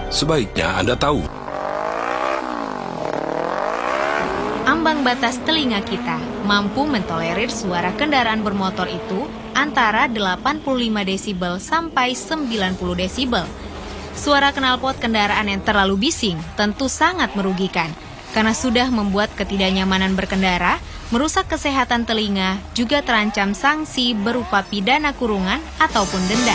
Sebaiknya Anda tahu. Ambang batas telinga kita mampu mentolerir suara kendaraan bermotor itu antara 85 desibel sampai 90 desibel. Suara knalpot kendaraan yang terlalu bising tentu sangat merugikan karena sudah membuat ketidaknyamanan berkendara, merusak kesehatan telinga, juga terancam sanksi berupa pidana kurungan ataupun denda.